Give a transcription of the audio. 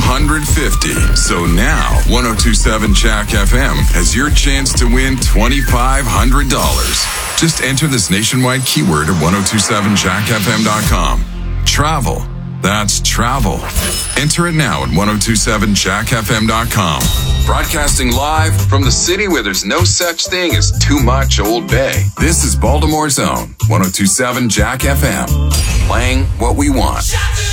150. So now, 1027 Jack FM has your chance to win $2,500. Just enter this nationwide keyword at 1027jackfm.com. Travel. That's travel. Enter it now at 1027jackfm.com. Broadcasting live from the city where there's no such thing as too much Old Bay. This is Baltimore's own 1027 Jack FM. Playing what we want.